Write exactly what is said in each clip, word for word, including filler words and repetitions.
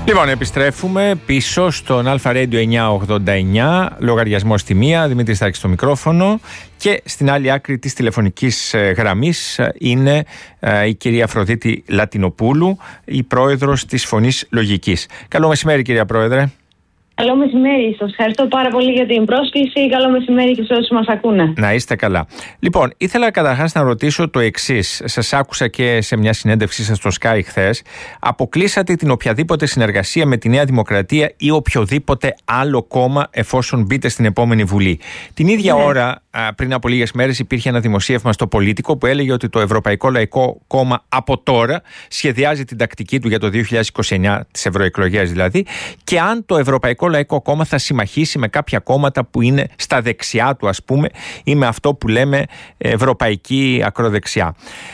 Λοιπόν, επιστρέφουμε πίσω στον Αλφα Radio εννιακόσια ογδόντα εννιά, λογαριασμός στη μία, Δημήτρης Στάκης στο μικρόφωνο, και στην άλλη άκρη της τηλεφωνικής γραμμής είναι η κυρία Αφροδίτη Λατινοπούλου, η πρόεδρος της Φωνής Λογικής. Καλό μεσημέρι, κυρία Πρόεδρε. Καλό μεσημέρι. Σας ευχαριστώ πάρα πολύ για την πρόσκληση. Καλό μεσημέρι και σε όσους μας ακούνε. Να είστε καλά. Λοιπόν, ήθελα καταρχάς να ρωτήσω το εξής. Σας άκουσα και σε μια συνέντευξή σας στο Sky χθες. Αποκλείσατε την οποιαδήποτε συνεργασία με τη Νέα Δημοκρατία ή οποιοδήποτε άλλο κόμμα εφόσον μπείτε στην επόμενη Βουλή. Την ίδια ναι. ώρα, πριν από λίγες μέρες, υπήρχε ένα δημοσίευμα στο Πολίτικο που έλεγε ότι το Ευρωπαϊκό Λαϊκό Κόμμα από τώρα σχεδιάζει την τακτική του για το δύο χιλιάδες είκοσι εννιά, τις ευρωεκλογές δηλαδή, και αν το Ευρωπαϊκό Λαϊκό Κόμμα θα συμμαχίσει με κάποια κόμματα που είναι στα δεξιά του, ας πούμε, ή με αυτό που λέμε ευρωπαϊκή ακροδεξιά.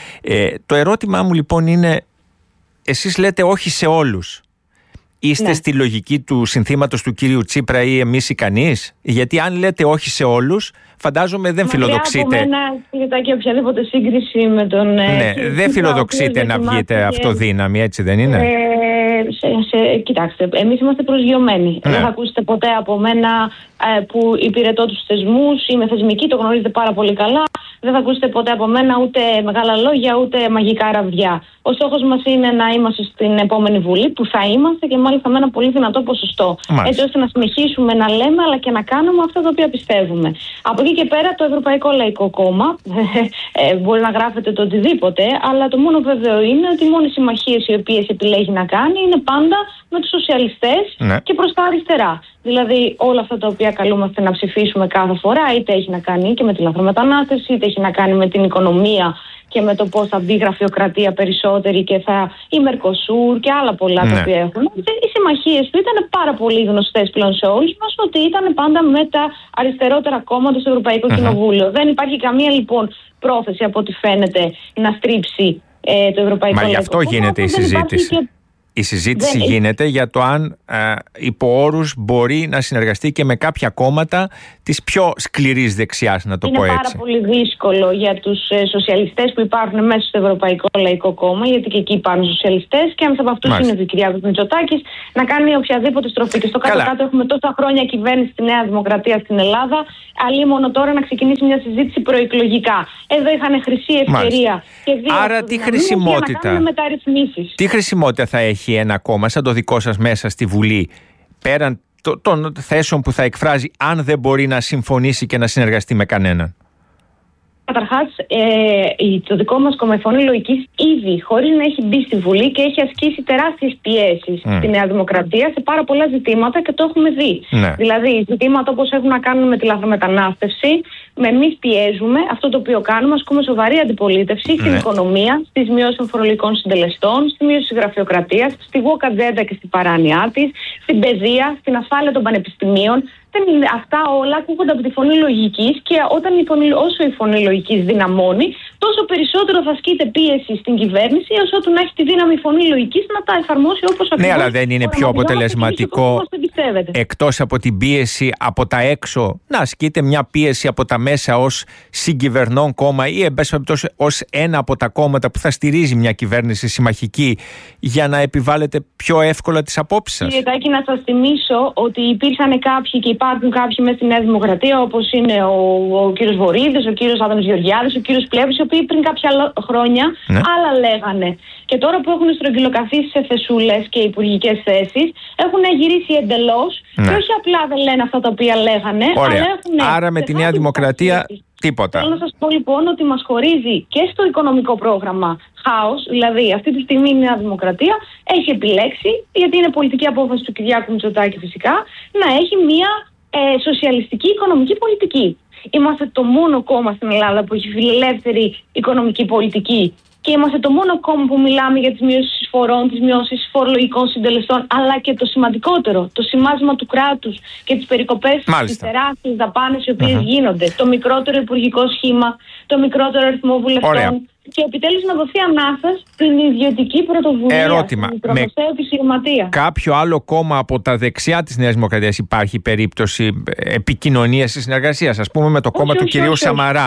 Ε, το ερώτημά μου λοιπόν είναι, εσείς λέτε όχι σε όλους. Είστε ναι. στη λογική του συνθήματος του κύριου Τσίπρα ή εμείς ή κανείς? Γιατί αν λέτε όχι σε όλους, φαντάζομαι δεν Μακριά φιλοδοξείτε. Από μένα, και οποιαδήποτε σύγκριση με τον. Ναι, δεν φιλοδοξείτε να βγείτε και... αυτοδύναμοι, έτσι δεν είναι? Ε, σε, σε, κοιτάξτε, εμείς είμαστε προσγειωμένοι. Ναι. Δεν θα ακούσετε ποτέ από μένα ε, που υπηρετώ τους θεσμούς, είμαι θεσμική, το γνωρίζετε πάρα πολύ καλά. Δεν θα ακούσετε ποτέ από μένα ούτε μεγάλα λόγια, ούτε μαγικά ραβδιά. Ο στόχος μας είναι να είμαστε στην επόμενη Βουλή, που θα είμαστε και μάλιστα με ένα πολύ δυνατό ποσοστό. Μάλιστα. Έτσι ώστε να συνεχίσουμε να λέμε αλλά και να κάνουμε αυτά τα οποία πιστεύουμε. Από εκεί και πέρα, το Ευρωπαϊκό Λαϊκό Κόμμα ε, μπορεί να γράφετε το οτιδήποτε, αλλά το μόνο βέβαιο είναι ότι οι μόνες συμμαχίες οι οποίες επιλέγει να κάνει είναι πάντα με τους σοσιαλιστές ναι. και προς τα αριστερά. Δηλαδή, όλα αυτά τα οποία καλούμαστε να ψηφίσουμε κάθε φορά, είτε έχει να κάνει και με τη λαθρομετανάστευση, είτε έχει να κάνει με την οικονομία και με το πώς θα μπει γραφειοκρατία περισσότερη και θα η Μερκοσούρ και άλλα πολλά ναι. τα οποία έχουν. Οι συμμαχίες του ήταν πάρα πολύ γνωστές πλέον σε όλους μας, ότι ήταν πάντα με τα αριστερότερα κόμματα στο Ευρωπαϊκό uh-huh. Κοινοβούλιο. Δεν υπάρχει καμία λοιπόν πρόθεση από ό,τι φαίνεται να στρίψει ε, το Ευρωπαϊκό Κοινοβούλιο. Μα γι' αυτό γίνεται η συζήτηση. Η συζήτηση δεν γίνεται για το αν ε, υπό όρους μπορεί να συνεργαστεί και με κάποια κόμματα της πιο σκληρής δεξιάς, να το είναι πω έτσι. Είναι πάρα πολύ δύσκολο για τους ε, σοσιαλιστές που υπάρχουν μέσα στο Ευρωπαϊκό Λαϊκό Κόμμα, γιατί και εκεί υπάρχουν σοσιαλιστές και ένας από αυτούς Μάλιστα. είναι ο Κυριάκος Μητσοτάκης, να κάνει οποιαδήποτε στροφή. Και στο κάτω-κάτω έχουμε τόσα χρόνια κυβέρνηση στη Νέα Δημοκρατία στην Ελλάδα, αλλή μόνο τώρα να ξεκινήσει μια συζήτηση προεκλογικά. Εδώ είχαν χρυσή ευκαιρία. Και δύο Άρα τι χρησιμότητα, τι χρησιμότητα θα έχει ένα κόμμα σαν το δικό σας μέσα στη Βουλή, πέραν των θέσεων που θα εκφράζει, αν δεν μπορεί να συμφωνήσει και να συνεργαστεί με κανέναν? Καταρχάς, ε, το δικό μας κόμμα, η Φωνή Λογικής, ήδη χωρίς να έχει μπει στη Βουλή και έχει ασκήσει τεράστιες πιέσεις mm. στη Νέα Δημοκρατία σε πάρα πολλά ζητήματα και το έχουμε δει. Mm. Δηλαδή, ζητήματα όπως έχουν να κάνουν με τη λαθρομετανάστευση, με εμείς πιέζουμε αυτό το οποίο κάνουμε, ασκούμε σοβαρή αντιπολίτευση mm. στην οικονομία, στις μειώσεις των φορολογικών συντελεστών, στη μείωση της γραφειοκρατίας, στη woke agenda και στην παράνοιά της, στην παιδεία, στην ασφάλεια των πανεπιστημίων. Αυτά όλα ακούγονται από τη Φωνή Λογικής και όταν η φωνή, όσο η Φωνή Λογικής δυναμώνει, τόσο περισσότερο θα ασκείται πίεση στην κυβέρνηση, όσο του να έχει τη δύναμη η Φωνή Λογικής να τα εφαρμόσει όπως ακριβώς. Ναι, αλλά δεν είναι πιο αποτελεσματικό, εκτός από την πίεση από τα έξω, να ασκείται μια πίεση από τα μέσα ως συγκυβερνών κόμμα ή εν πάση περιπτώσει ως ένα από τα κόμματα που θα στηρίζει μια κυβέρνηση συμμαχική, για να επιβάλλετε πιο εύκολα τις απόψεις σας? Κύριε Τάκη, να σας θυμίσω ότι υπήρχαν κάποιοι και υπάρχουν κάποιοι μέσα στη Νέα Δημοκρατία, όπως είναι ο, ο κύριος Βορίδης, ο κύριος Άδωνης Γεωργιάδης, ο κύριος Πλεύρης, οι οποίοι πριν κάποια χρόνια ναι. άλλα λέγανε. Και τώρα που έχουν στρογγυλοκαθίσει σε θεσούλες και υπουργικές θέσεις, έχουν γυρίσει εντελώς ναι. και όχι απλά δεν λένε αυτά τα οποία λέγανε, Ωραία. αλλά έχουν. Άρα με τη Νέα Δημοκρατία τίποτα. Θέλω να σας πω λοιπόν ότι μας χωρίζει και στο οικονομικό πρόγραμμα χάος. Δηλαδή, αυτή τη στιγμή η Νέα Δημοκρατία έχει επιλέξει, γιατί είναι πολιτική απόφαση του Κυριάκου Μητσοτάκη φυσικά, να έχει μια ε, σοσιαλιστική οικονομική πολιτική. Είμαστε το μόνο κόμμα στην Ελλάδα που έχει φιλελεύθερη οικονομική πολιτική. Και είμαστε το μόνο κόμμα που μιλάμε για τις μειώσεις εισφορών, τις μειώσεις φορολογικών συντελεστών, αλλά και το σημαντικότερο, το σημάζιμα του κράτους και τις περικοπές στις τεράστιες δαπάνες οι οποίες uh-huh. γίνονται. Το μικρότερο υπουργικό σχήμα, το μικρότερο αριθμό βουλευτών. Ωραία. Και επιτέλους να δοθεί ανάσα στην ιδιωτική πρωτοβουλία. Ερώτημα. Με επιχειρηματία. Κάποιο άλλο κόμμα από τα δεξιά της Νέας Δημοκρατίας υπάρχει περίπτωση επικοινωνίας ή συνεργασίας, ας πούμε με το όχι, κόμμα όχι, του κυρίου όχι, Σαμαρά?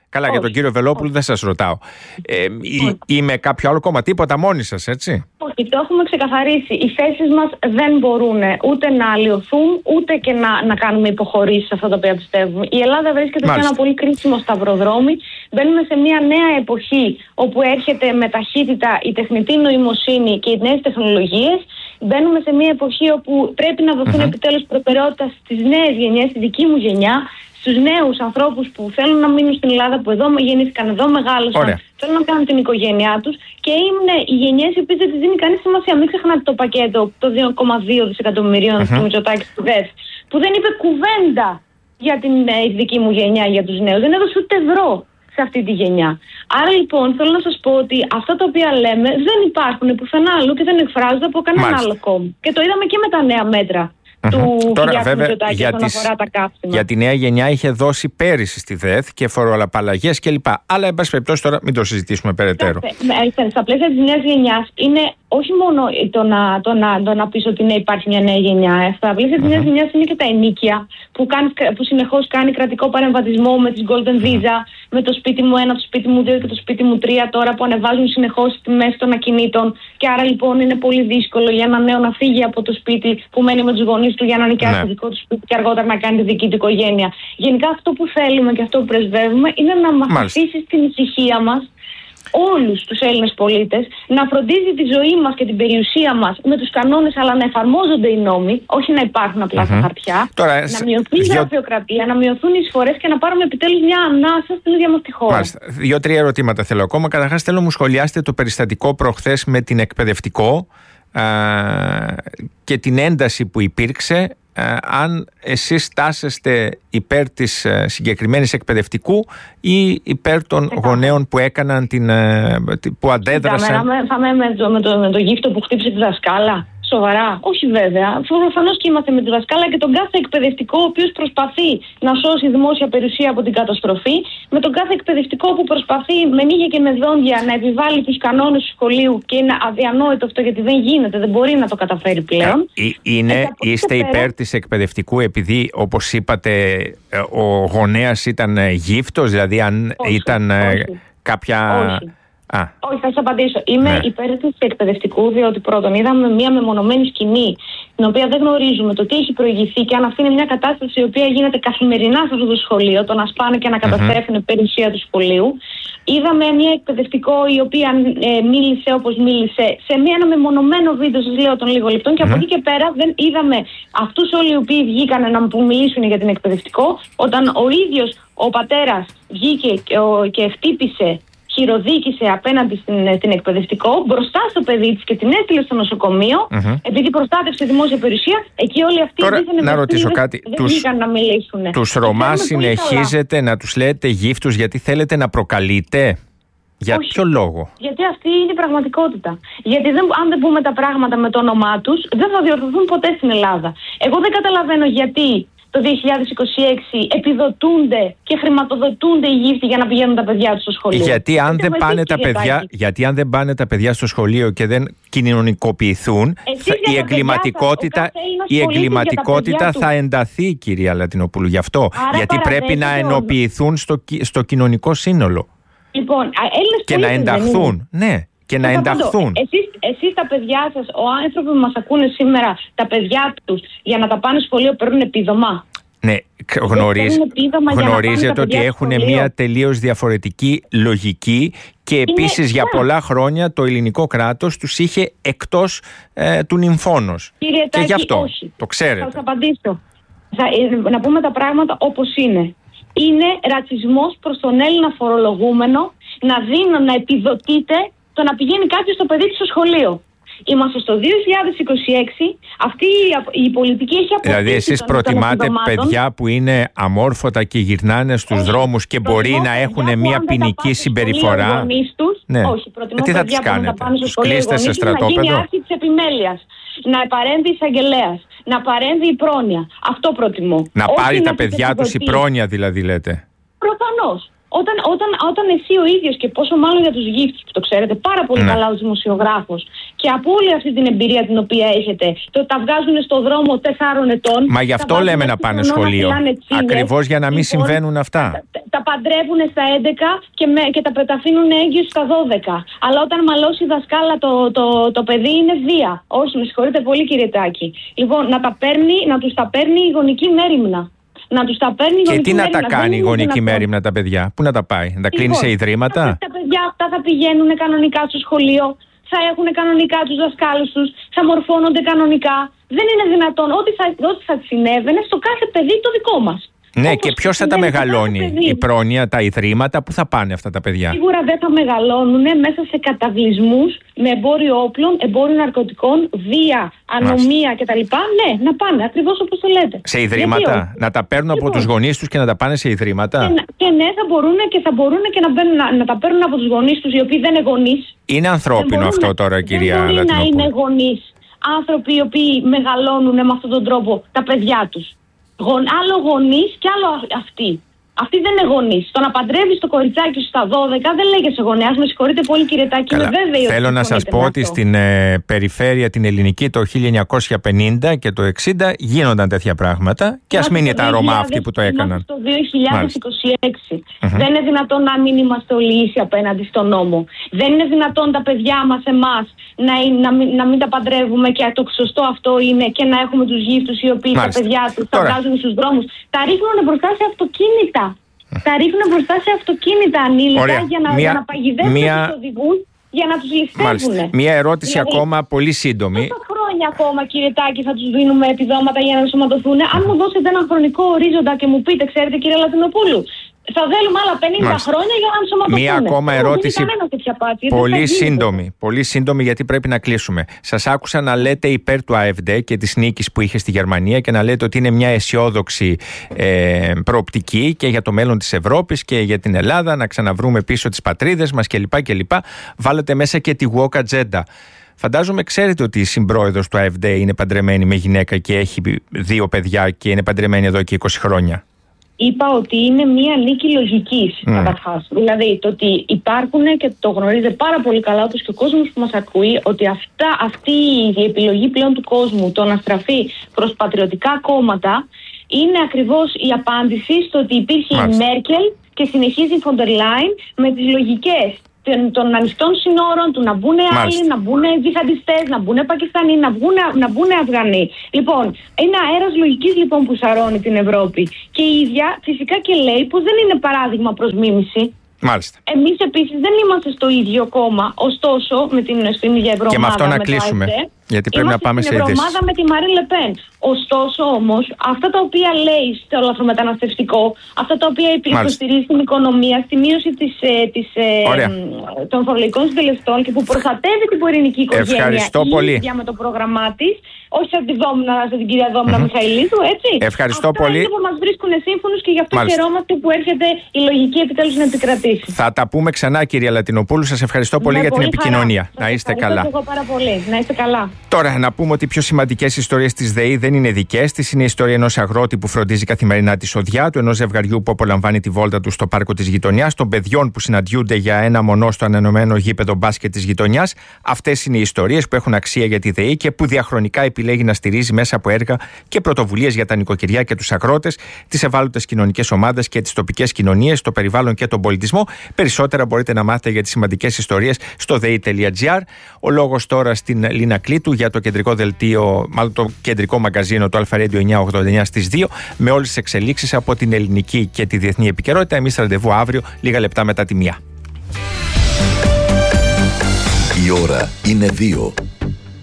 Καλά, Όχι. για τον κύριο Βελόπουλο δεν σας ρωτάω. Ε, ή, ή με κάποιο άλλο κόμμα, τίποτα μόνοι σας, έτσι. Όχι, το έχουμε ξεκαθαρίσει. Οι θέσεις μας δεν μπορούν ούτε να αλλοιωθούν, ούτε και να, να κάνουμε υποχωρήσεις σε αυτά τα οποία πιστεύουμε. Η Ελλάδα βρίσκεται Μάλιστα. σε ένα πολύ κρίσιμο σταυροδρόμι. Μπαίνουμε σε μια νέα εποχή όπου έρχεται με ταχύτητα η τεχνητή νοημοσύνη και οι νέες τεχνολογίες. Μπαίνουμε σε μια εποχή όπου πρέπει να δοθούν mm-hmm. επιτέλους προτεραιότητα στις νέες γενιές, στη δική μου γενιά, στους νέους ανθρώπους που θέλουν να μείνουν στην Ελλάδα, που εδώ γεννήθηκαν, εδώ μεγάλωσαν, Ωραία. θέλουν να κάνουν την οικογένειά τους, και είναι οι γενιές οι οποίες δεν τις δίνει κανείς σημασία. Μην ξεχνάτε το πακέτο, το δύο κόμμα δύο δισεκατομμυρίων mm-hmm. του Μητσοτάκη του ΔΕΘ, που δεν είπε κουβέντα για την ε, δική μου γενιά, για τους νέους. Δεν έδωσε ούτε ευρώ σε αυτή τη γενιά. Άρα λοιπόν θέλω να σας πω ότι αυτά τα οποία λέμε δεν υπάρχουν πουθενά αλλού και δεν εκφράζονται από κανένα Μάλιστα. άλλο κόμμα. Και το είδαμε και με τα νέα μέτρα. Του Τώρα βέβαια για, τις, για τη νέα γενιά είχε δώσει πέρυσι στη ΔΕΘ και φοροαπαλλαγές κλπ. Αλλά εν πάση περιπτώσει τώρα μην το συζητήσουμε περαιτέρω. Στα πλαίσια της νέας γενιάς είναι όχι μόνο το να, το να, το να πεις ότι ναι, υπάρχει μια νέα γενιά. Στα πλαίσια της νέας γενιάς είναι και τα ενοίκια που, κάνει, που συνεχώς κάνει κρατικό παρεμβατισμό με τις Golden Visa, με το σπίτι μου ένα, το σπίτι μου δύο και το σπίτι μου τρία τώρα που ανεβάζουν συνεχώς τις τιμές των ακινήτων. Και άρα λοιπόν είναι πολύ δύσκολο για ένα νέο να φύγει από το σπίτι που μένει με τους γονείς του για να νοικιάσει ναι. το δικό του σπίτι και αργότερα να κάνει τη δική του οικογένεια. Γενικά αυτό που θέλουμε και αυτό που πρεσβεύουμε είναι να μας αφήσει την ησυχία μας, όλους τους Έλληνες πολίτες, να φροντίζει τη ζωή μας και την περιουσία μας με τους κανόνες, αλλά να εφαρμόζονται οι νόμοι, όχι να υπάρχουν απλά mm-hmm. στα χαρτιά. Τώρα, να μειωθεί η γραφειοκρατία, να μειωθούν οι εισφορές και να πάρουμε επιτέλους μια ανάσα στην ίδια μας τη χώρα. Μάλιστα. Δύο-τρία ερωτήματα θέλω ακόμα. Καταρχάς, θέλω να μου σχολιάσετε το περιστατικό προχθές με την εκπαιδευτικό α, και την ένταση που υπήρξε. Uh, αν εσείς τάσεστε υπέρ της uh, συγκεκριμένης εκπαιδευτικού ή υπέρr των Εκα. γονέων που έκαναν την, uh, που αντέδρασαν. Θα με, με, το, με, το, με το γύφτο που χτύπησε τη δασκάλα. Σοβαρά. Όχι βέβαια. Προφανώς και είμαστε με τη δασκάλα και τον κάθε εκπαιδευτικό ο οποίος προσπαθεί να σώσει δημόσια περιουσία από την καταστροφή, με τον κάθε εκπαιδευτικό που προσπαθεί με νύχια και με δόντια να επιβάλλει τους κανόνες του σχολείου, και είναι αδιανόητο αυτό γιατί δεν γίνεται, δεν μπορεί να το καταφέρει πλέον. Είναι, είστε υπέρ πέρα... της εκπαιδευτικού επειδή, όπως είπατε, ο γονέας ήταν γύφτος, δηλαδή αν όχι, ήταν όχι. κάποια... Όχι. Α. Όχι, θα σας απαντήσω. Είμαι ναι. υπέρ της εκπαιδευτικού, διότι πρώτον είδαμε μια μεμονωμένη σκηνή, την οποία δεν γνωρίζουμε το τι έχει προηγηθεί και αν αυτή είναι μια κατάσταση η οποία γίνεται καθημερινά σε αυτό το σχολείο, το να σπάνε και να καταστρέφουν mm-hmm. περιουσία του σχολείου. Είδαμε μια εκπαιδευτικό η οποία ε, μίλησε όπως μίλησε σε μια, ένα μεμονωμένο βίντεο, σας λέω, των λίγων λεπτών, και mm-hmm. από εκεί και πέρα δεν είδαμε αυτούς όλοι οι οποίοι βγήκαν να μου μιλήσουν για την εκπαιδευτικό, όταν ο ίδιος ο πατέρας βγήκε και, ο, και χτύπησε, χειροδίκησε απέναντι στην, στην εκπαιδευτικό μπροστά στο παιδί της και την έστειλε στο νοσοκομείο mm-hmm. επειδή προστάτευσε δημόσια περιουσία. Εκεί όλοι αυτοί Τώρα, να ρωτήσω δεν, κάτι. δεν τους, βγήκαν να μιλήσουν. Τους Ρωμά συνεχίζετε να τους λέτε γύφτους γιατί θέλετε να προκαλείτε? Για Όχι. ποιο λόγο? Γιατί αυτή είναι η πραγματικότητα. Γιατί δεν, αν δεν πούμε τα πράγματα με το όνομά τους, δεν θα διορθωθούν ποτέ στην Ελλάδα. Εγώ δεν καταλαβαίνω γιατί το δύο χιλιάδες είκοσι έξι επιδοτούνται και χρηματοδοτούνται οι γύφτοι για να πηγαίνουν τα παιδιά τους στο σχολείο. Γιατί αν, δεν πάνε τα παιδιά, γιατί αν δεν πάνε τα παιδιά στο σχολείο και δεν κοινωνικοποιηθούν, θα, η εγκληματικότητα, σας, η εγκληματικότητα θα ενταθεί, κυρία Λατινοπούλου. Γι' αυτό. Άρα γιατί πρέπει να ενοποιηθούν στο, στο κοινωνικό σύνολο. Λοιπόν, Έλληνες και να ενταχθούν. Ναι. Και να ενταχθούν. Εσείς, εσείς τα παιδιά σας, ο άνθρωποι που μας ακούνε σήμερα, τα παιδιά τους για να τα πάνε σχολείο παίρνουν επίδομα. Ναι, γνωρίζ, γνωρίζετε ότι έχουν μια τελείως διαφορετική λογική και είναι, επίσης για πολλά χρόνια το ελληνικό κράτος τους είχε εκτός ε, του νυμφώνος. Κύριε και Τάκη, γι' αυτό όχι. το ξέρετε. Θα σας απαντήσω. Θα, να πούμε τα πράγματα όπως είναι. Είναι ρατσισμός προς τον Έλληνα φορολογούμενο να δίνει, να επιδοτείται το να πηγαίνει κάποιος στο παιδί του στο σχολείο. Είμαστε στο δύο χιλιάδες είκοσι έξι, αυτή η, η πολιτική έχει αποφύγει. Δηλαδή εσείς προτιμάτε παιδιά που είναι αμόρφωτα και γυρνάνε στους όχι, δρόμους και μπορεί να έχουν μια ποινική συμπεριφορά? Τους, ναι. Όχι, προτιμώ τι θα παιδιά τους κάνετε? να πάνε στο τους σχολείο κλείστε σε στρατόπεδο? Να γίνει άρχη της επιμέλειας, να παρέμβει εισαγγελέας, να παρέμβει η πρόνοια. Αυτό προτιμώ. Να όχι πάρει να τα παιδιά τους η πρόνοια δηλαδή λέτε? Προφανώς. Όταν, όταν, όταν εσύ ο ίδιος, και πόσο μάλλον για τους γύφτους που το ξέρετε πάρα πολύ ναι. καλά ως δημοσιογράφος, και από όλη αυτή την εμπειρία την οποία έχετε, το τα βγάζουν στο δρόμο τεσσάρων ετών. Μα γι' αυτό λέμε να πάνε σχολείο. Ακριβώς για να μην λοιπόν, συμβαίνουν αυτά. Τα, τα, τα παντρεύουν στα έντεκα και, με, και τα, τα αφήνουν έγκυους στα δώδεκα. Αλλά όταν μαλώσει η δασκάλα το, το, το, το παιδί είναι βία. Όχι, με συγχωρείτε πολύ κύριε Τάκη. Λοιπόν, να, τα παίρνει, να τους τα παίρνει η γονική μέριμνα. Να τους τα παίρνει η και τι να μέρημνα. τα κάνει η γονική μέρημνα τα παιδιά, πού να τα πάει, να τα κλείνει λοιπόν, σε ιδρύματα. Τα παιδιά αυτά θα πηγαίνουν κανονικά στο σχολείο, θα έχουν κανονικά τους δασκάλους τους, θα μορφώνονται κανονικά. Δεν είναι δυνατόν ό,τι θα, ό,τι θα συνέβαινε στο κάθε παιδί το δικό μας. Ναι, όπως και ποιος θα τα μεγαλώνει, η πρόνοια, τα ιδρύματα, πού θα πάνε αυτά τα παιδιά. Σίγουρα δεν θα μεγαλώνουν μέσα σε καταβλισμούς με εμπόριο όπλων, εμπόριο ναρκωτικών, βία, ανομία κτλ. Ναι, να πάνε ακριβώς όπως το λέτε. Σε ιδρύματα, γιατί, να τα παίρνουν λοιπόν, από τους γονείς τους και να τα πάνε σε ιδρύματα. Και, και ναι, θα μπορούν και θα μπορούν και να, μπαίνουν, να, να τα παίρνουν από τους γονείς τους, οι οποίοι δεν είναι γονείς. Είναι ανθρώπινο αυτό να, τώρα, κυρία Λατινοπούλου. Δεν μπορεί να είναι γονείς άνθρωποι οι οποίοι μεγαλώνουν με αυτόν τον τρόπο τα παιδιά τους. Γον, άλλο γονείς και άλλο αυτοί. Αυτοί δεν είναι γονείς. Το να παντρεύεις το κοριτσάκι σου στα δώδεκα δεν λέγεσαι γονέας. Με συγχωρείτε πολύ κύριε Τάκη. Είμαι βέβαιη ότι θέλω να σας πω ότι στην ε, περιφέρεια την ελληνική το χίλια εννιακόσια πενήντα και το εξήντα γίνονταν τέτοια πράγματα. Και ας μην είναι τα Ρωμά αυτοί που το έκαναν. Το δύο χιλιάδες είκοσι έξι. Mm-hmm. Δεν είναι δυνατόν να μην είμαστε όλοι ίσοι απέναντι στον νόμο. Δεν είναι δυνατόν τα παιδιά μας, εμάς, να, να, μην, να μην τα παντρεύουμε, και το σωστό αυτό είναι, και να έχουμε τους γύφτους οι οποίοι Μάλιστα. τα παιδιά τους τα βγάζουν στους δρόμους. Τα ρίχνουν μπροστά σε αυτοκίνητα. Τα ρίχνουν μπροστά σε αυτοκίνητα ανήλικα για να, μια, να παγιδεύουν μια... τους οδηγούς, για να τους ληστεύουν. Μία ερώτηση δηλαδή, ακόμα πολύ σύντομη. Πόσα χρόνια ακόμα κύριε Τάκη θα τους δίνουμε επιδόματα για να ενσωματωθούν? Αν μου δώσετε έναν χρονικό ορίζοντα και μου πείτε, ξέρετε κύριε Λατινοπούλου, θα θέλουμε άλλα πενήντα Μάλιστα. χρόνια για να ενσωματωθούν. Μία ακόμα ερώτηση πολύ σύντομη, πολύ σύντομη, γιατί πρέπει να κλείσουμε. Σας άκουσα να λέτε υπέρ του ΑΕΒΔ και της νίκης που είχε στη Γερμανία και να λέτε ότι είναι μια αισιόδοξη ε, προοπτική και για το μέλλον της Ευρώπης και για την Ελλάδα, να ξαναβρούμε πίσω τις πατρίδες μας κλπ. κλπ. Βάλετε μέσα και τη woke agenda. Φαντάζομαι ξέρετε ότι η συμπρόεδρος του ΑΕΒΔ είναι παντρεμένη με γυναίκα και έχει δύο παιδιά και είναι παντρεμένη εδώ και είκοσι χρόνια. Είπα ότι είναι μία νίκη λογικής, mm. καταρχάς. Δηλαδή, το ότι υπάρχουν, και το γνωρίζετε πάρα πολύ καλά όπως και ο κόσμος που μας ακούει, ότι αυτά, αυτή η επιλογή πλέον του κόσμου, το να στραφεί προς πατριωτικά κόμματα, είναι ακριβώς η απάντηση στο ότι υπήρχε Μάλιστα. η Μέρκελ και συνεχίζει η Φοντερ Λάιν με τις λογικές των ανοιχτών συνόρων, του να μπουν άλλοι, να μπουν τζιχαντιστές, να μπουν Πακιστανοί, να μπουν, να μπουν Αφγανοί. Λοιπόν, ένα αέρας λογικής λοιπόν που σαρώνει την Ευρώπη. Και η ίδια φυσικά και λέει πως δεν είναι παράδειγμα προς μίμηση. Μάλιστα. Εμείς επίσης δεν είμαστε στο ίδιο κόμμα, ωστόσο με την στην ίδια ευρωομάδα. Και με αυτό να κλείσουμε. Γιατί πρέπει Είμαστε να πάμε στην σε ειδήσεις. Ευρωομάδα με τη Μαρίν Λεπέν. Ωστόσο όμως, αυτά τα οποία λέει στο λαθρομεταναστευτικό, αυτά τα οποία υποστηρίζει στην οικονομία, στη μείωση της, της, ε, των φορολογικών συντελεστών και που προστατεύει την πυρηνική οικογένεια. Ευχαριστώ η πολύ. ίδια με το πρόγραμμά της, όχι σαν τη Δόμνα, σαν την κυρία Δόμνα mm-hmm. Μιχαηλίδου, έτσι. Ευχαριστώ αυτά πολύ. Είναι που μας βρίσκουν σύμφωνους και γι' αυτό χαιρόμαστε που έρχεται η λογική επιτέλους να επικρατήσει. Θα τα πούμε ξανά, κυρία Λατινοπούλου. Σας ευχαριστώ πολύ με για πολύ την επικοινωνία. Χαρά. Να είστε καλά. Εγώ πάρα πολύ. Να είστε καλά. Τώρα, να πούμε ότι οι πιο σημαντικές ιστορίες της ΔΕΗ δεν είναι δικές της. Είναι η ιστορία ενός αγρότη που φροντίζει καθημερινά τη σοδιά του, ενός ζευγαριού που απολαμβάνει τη βόλτα του στο πάρκο της γειτονιάς, των παιδιών που συναντιούνται για ένα μονό στο ανανεωμένο γήπεδο μπάσκετ της γειτονιάς. Αυτές είναι οι ιστορίες που έχουν αξία για τη ΔΕΗ και που διαχρονικά επιλέγει να στηρίζει μέσα από έργα και πρωτοβουλίες για τα νοικοκυριά και τους αγρότες, τις ευάλωτες κοινωνικές ομάδες και τις τοπικές κοινωνίες, το περιβάλλον και τον πολιτισμό. Περισσότερα μπορείτε να μάθετε για τις σημαντικές ιστορίες στο δέη τελεία τζι άρ. Ο λόγος τώρα στην Λίνα Κλήτου για το κεντρικό δελτίο, μάλλον το κεντρικό μαγκαζίνο του Αλφα Radio εννιακόσια ογδόντα εννιά στις δύο, με όλες τις εξελίξεις από την ελληνική και τη διεθνή επικαιρότητα. Εμείς ραντεβού αύριο, λίγα λεπτά μετά τη μία. Η ώρα είναι δύο.